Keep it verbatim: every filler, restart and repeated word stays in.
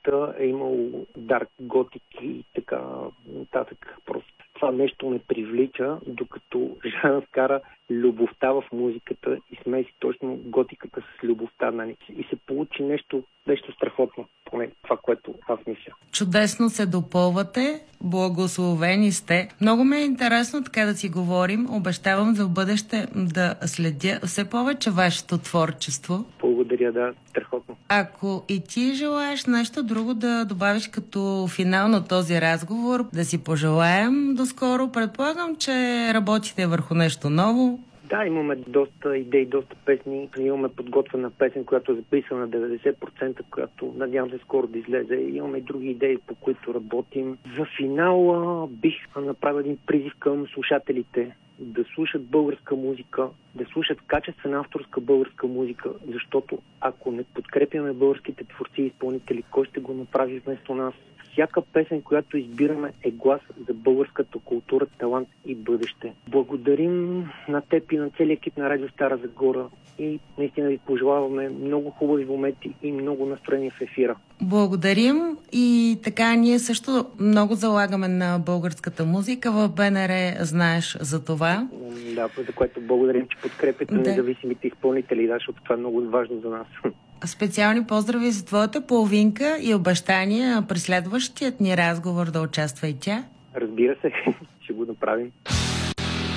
музиката е имало дарк готик и така нататък. Просто това нещо не привлича, докато Жана вкара любовта в музиката и смеси точно готиката с любовта, нали? И се получи нещо, нещо страхотно, поне това, което аз мисля. Чудесно се допълвате, благословени сте. Много ми е интересно така да си говорим. Обещавам за в бъдеще да следя все повече вашето творчество. Благодаря, да, страхотно. Ако и ти желаеш нещо друго да добавиш като финал на този разговор, да си пожелаем доскоро. Предполагам, че работите върху нещо ново. Да, имаме доста идеи, доста песни. Имаме подготвена песен, която е записана на деветдесет процента, която надявам се скоро да излезе. Имаме и други идеи, по които работим. За финала бих направил един призив към слушателите да слушат българска музика, да слушат качествена авторска българска музика, защото ако не подкрепяме българските творци и изпълнители, кой ще го направи вместо нас? Всяка песен, която избираме, е глас за българската култура, талант и бъдеще. Благодарим на теб и на целия екип на Радио Стара Загора и наистина ви пожелаваме много хубави моменти и много настроение в ефира. Благодарим и така ние също много залагаме на българската музика. В БНР знаеш за това. Да, за което благодарим, че подкрепяте да. независимите изпълнители, да, защото това е много важно за нас. Специални поздрави за твоята половинка и обещания при следващият ни разговор да участва и тя. Разбира се, ще го направим.